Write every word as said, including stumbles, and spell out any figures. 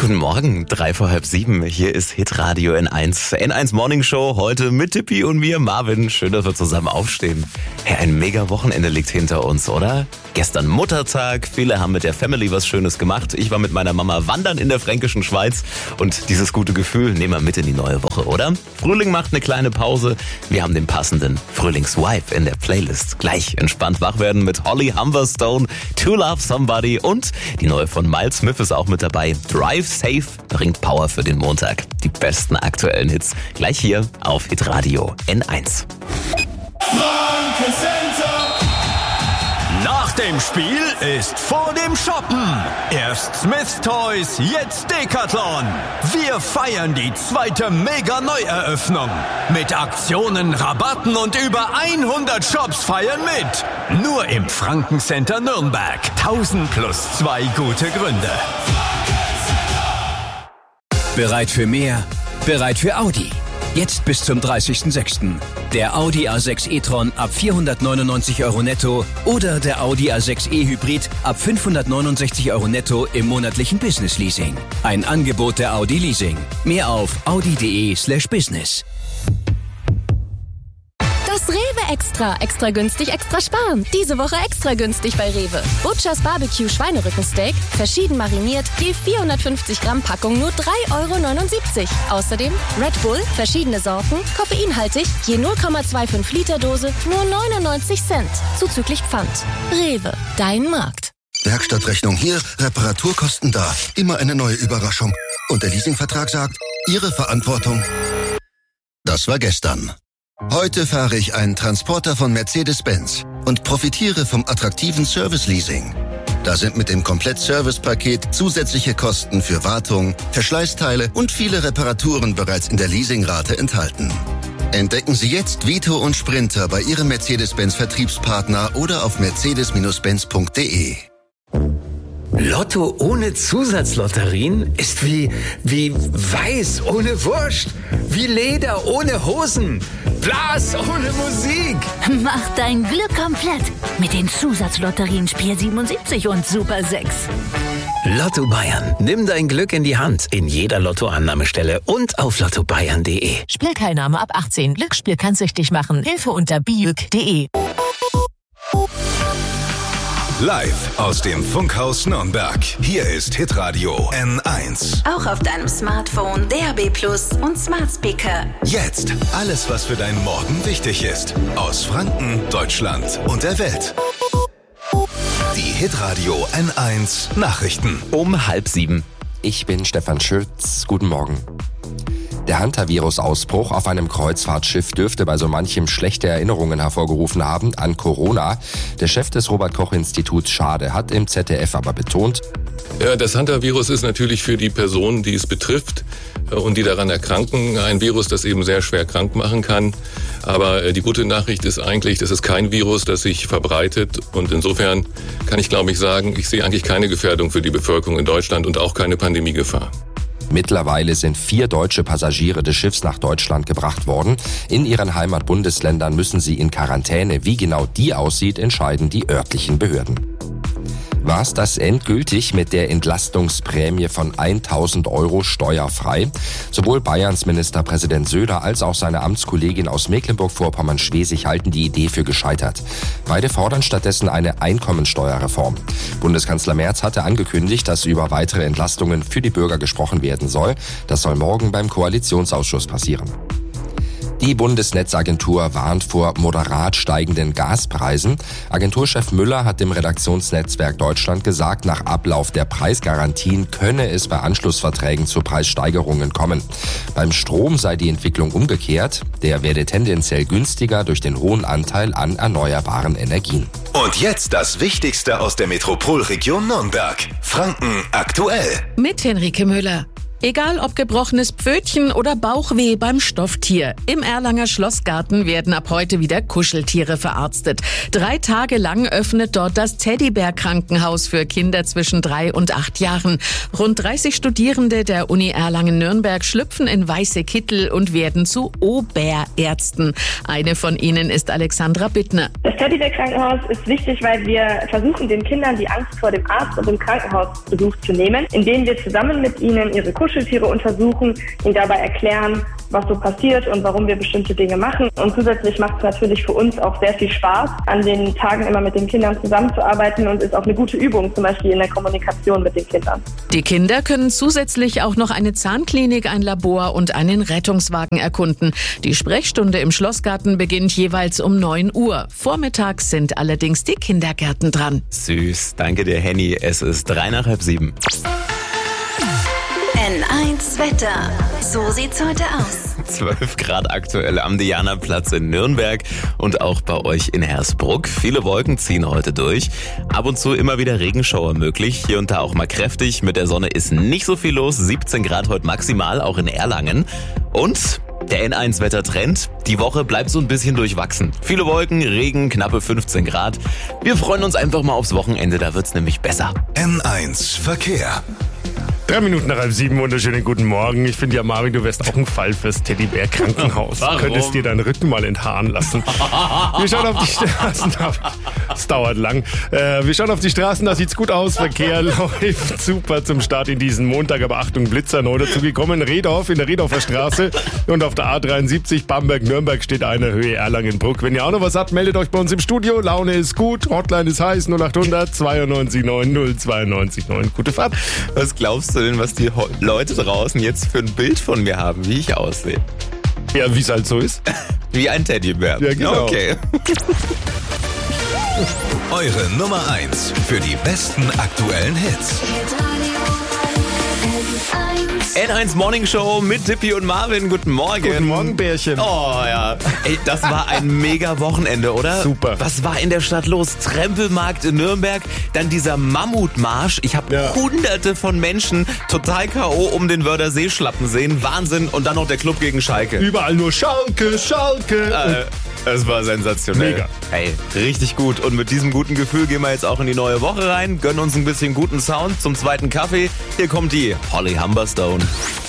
Guten Morgen, drei vor halb sieben. Hier ist Hitradio N eins. N eins Morning Show heute mit Tippi und mir, Marvin. Schön, dass wir zusammen aufstehen. Hey, ein mega Wochenende liegt hinter uns, oder? Gestern Muttertag. Viele haben mit der Family was Schönes gemacht. Ich war mit meiner Mama wandern in der fränkischen Schweiz. Und dieses gute Gefühl nehmen wir mit in die neue Woche, oder? Frühling macht eine kleine Pause. Wir haben den passenden Frühlingsvibe in der Playlist. Gleich entspannt wach werden mit Holly Humberstone, To Love Somebody und die neue von Miles Smith ist auch mit dabei. Drive Safe bringt Power für den Montag. Die besten aktuellen Hits gleich hier auf Hitradio N eins. Nach dem Spiel ist vor dem Shoppen. Erst Smith Toys, jetzt Decathlon. Wir feiern die zweite Mega-Neueröffnung. Mit Aktionen, Rabatten und über hundert Shops feiern mit. Nur im Franken-Center Nürnberg. tausend plus zwei gute Gründe. Bereit für mehr? Bereit für Audi. Jetzt bis zum dreißigsten sechsten Der Audi A sechs e-tron ab vierhundertneunundneunzig Euro netto oder der Audi A sechs e Hybrid ab fünfhundertneunundsechzig Euro netto im monatlichen Business Leasing. Ein Angebot der Audi Leasing. Mehr auf audi.de slash business. Das Rewe Extra. Extra günstig, extra sparen. Diese Woche extra günstig bei Rewe. Butchers Barbecue Schweinerückensteak, verschieden mariniert, je vierhundertfünfzig Gramm Packung nur drei Euro neunundsiebzig. Außerdem Red Bull, verschiedene Sorten, koffeinhaltig, je null Komma fünfundzwanzig Liter Dose, nur neunundneunzig Cent. Zuzüglich Pfand. Rewe, dein Markt. Werkstattrechnung hier, Reparaturkosten da. Immer eine neue Überraschung. Und der Leasingvertrag sagt, Ihre Verantwortung. Das war gestern. Heute fahre ich einen Transporter von Mercedes-Benz und profitiere vom attraktiven Service-Leasing. Da sind mit dem Komplett-Service-Paket zusätzliche Kosten für Wartung, Verschleißteile und viele Reparaturen bereits in der Leasingrate enthalten. Entdecken Sie jetzt Vito und Sprinter bei Ihrem Mercedes-Benz-Vertriebspartner oder auf mercedes Bindestrich benz punkt de. Lotto ohne Zusatzlotterien ist wie, wie Weiß ohne Wurst, wie Leder ohne Hosen, Blas ohne Musik. Mach dein Glück komplett mit den Zusatzlotterien Spiel siebenundsiebzig und Super sechs. Lotto Bayern. Nimm dein Glück in die Hand in jeder Lottoannahmestelle und auf lotto bayern punkt de. Spielteilnahme ab achtzehn. Glücksspiel kann süchtig machen. Hilfe unter biüg punkt de. Live aus dem Funkhaus Nürnberg. Hier ist Hitradio N eins. Auch auf deinem Smartphone, D A B Plus und Smart Speaker. Jetzt alles, was für deinen Morgen wichtig ist. Aus Franken, Deutschland und der Welt. Die Hitradio N eins Nachrichten. Um halb sieben. Ich bin Stefan Schütz. Guten Morgen. Der Hantavirus-Ausbruch auf einem Kreuzfahrtschiff dürfte bei so manchem schlechte Erinnerungen hervorgerufen haben an Corona. Der Chef des Robert-Koch-Instituts Schade hat im Z D F aber betont: Ja, das Hantavirus ist natürlich für die Personen, die es betrifft und die daran erkranken, ein Virus, das eben sehr schwer krank machen kann. Aber die gute Nachricht ist eigentlich, das ist kein Virus, das sich verbreitet. Und insofern kann ich, glaube ich, sagen, ich sehe eigentlich keine Gefährdung für die Bevölkerung in Deutschland und auch keine Pandemiegefahr. Mittlerweile sind vier deutsche Passagiere des Schiffs nach Deutschland gebracht worden. In ihren Heimatbundesländern müssen sie in Quarantäne. Wie genau die aussieht, entscheiden die örtlichen Behörden. War es das endgültig mit der Entlastungsprämie von tausend Euro steuerfrei? Sowohl Bayerns Ministerpräsident Söder als auch seine Amtskollegin aus Mecklenburg-Vorpommern-Schwesig halten die Idee für gescheitert. Beide fordern stattdessen eine Einkommensteuerreform. Bundeskanzler Merz hatte angekündigt, dass über weitere Entlastungen für die Bürger gesprochen werden soll. Das soll morgen beim Koalitionsausschuss passieren. Die Bundesnetzagentur warnt vor moderat steigenden Gaspreisen. Agenturchef Müller hat dem Redaktionsnetzwerk Deutschland gesagt, nach Ablauf der Preisgarantien könne es bei Anschlussverträgen zu Preissteigerungen kommen. Beim Strom sei die Entwicklung umgekehrt. Der werde tendenziell günstiger durch den hohen Anteil an erneuerbaren Energien. Und jetzt das Wichtigste aus der Metropolregion Nürnberg. Franken aktuell. Mit Henrike Müller. Egal ob gebrochenes Pfötchen oder Bauchweh beim Stofftier. Im Erlanger Schlossgarten werden ab heute wieder Kuscheltiere verarztet. Drei Tage lang öffnet dort das Teddybär-Krankenhaus für Kinder zwischen drei und acht Jahren. Rund dreißig Studierende der Uni Erlangen-Nürnberg schlüpfen in weiße Kittel und werden zu Oberärzten. Eine von ihnen ist Alexandra Bittner. Das Teddybär-Krankenhaus ist wichtig, weil wir versuchen, den Kindern die Angst vor dem Arzt und dem Krankenhausbesuch zu nehmen, indem wir zusammen mit ihnen ihre Kuscheltiere untersuchen, ihnen dabei erklären, was so passiert und warum wir bestimmte Dinge machen. Und zusätzlich macht es natürlich für uns auch sehr viel Spaß, an den Tagen immer mit den Kindern zusammenzuarbeiten und ist auch eine gute Übung, zum Beispiel in der Kommunikation mit den Kindern. Die Kinder können zusätzlich auch noch eine Zahnklinik, ein Labor und einen Rettungswagen erkunden. Die Sprechstunde im Schlossgarten beginnt jeweils um neun Uhr. Vormittags sind allerdings die Kindergärten dran. Süß, danke dir, Henny. Es ist drei nach halb sieben. N eins Wetter. So sieht's heute aus. zwölf Grad aktuell am Dianaplatz in Nürnberg und auch bei euch in Hersbruck. Viele Wolken ziehen heute durch. Ab und zu immer wieder Regenschauer möglich. Hier und da auch mal kräftig. Mit der Sonne ist nicht so viel los. siebzehn Grad heute maximal, auch in Erlangen. Und der N eins Wettertrend. Die Woche bleibt so ein bisschen durchwachsen. Viele Wolken, Regen, knappe fünfzehn Grad. Wir freuen uns einfach mal aufs Wochenende. Da wird's nämlich besser. N eins Verkehr. Drei Minuten nach halb sieben, wunderschönen guten Morgen. Ich finde ja, Marvin, du wärst auch ein Fall fürs Teddybär-Krankenhaus. Warum? Du könntest dir deinen Rücken mal enthaaren lassen. Wir schauen auf die Straßen. Es dauert lang. Äh, wir schauen auf die Straßen, da sieht's gut aus. Verkehr läuft super zum Start in diesen Montag. Aber Achtung, Blitzer neu dazu gekommen. Redorf in der Redorfer Straße und auf der A dreiundsiebzig Bamberg-Nürnberg steht einer, Höhe Erlangen-Bruck. Wenn ihr auch noch was habt, meldet euch bei uns im Studio. Laune ist gut, Hotline ist heiß, null acht hundert zweiundneunzig neun null zweiundneunzig neun. Gute Fahrt. Was glaubst du denn, was die Leute draußen jetzt für ein Bild von mir haben, wie ich aussehe? Ja, wie es halt so ist. Wie ein Teddybär. Ja, genau. Okay. Eure Nummer eins für die besten aktuellen Hits. N eins Morning Show mit Tippi und Marvin. Guten Morgen. Guten Morgen, Bärchen. Oh ja. Ey, das war ein mega Wochenende, oder? Super. Was war in der Stadt los? Trempelmarkt in Nürnberg, dann dieser Mammutmarsch. Ich habe ja. hunderte von Menschen total K O um den Wörthersee schlappen sehen. Wahnsinn. Und dann noch der Club gegen Schalke. Überall nur Schalke, Schalke. Äh, es war sensationell. Mega. Hey, richtig gut. Und mit diesem guten Gefühl gehen wir jetzt auch in die neue Woche rein, gönnen uns ein bisschen guten Sound zum zweiten Kaffee. Hier kommt die Holly Humberstone.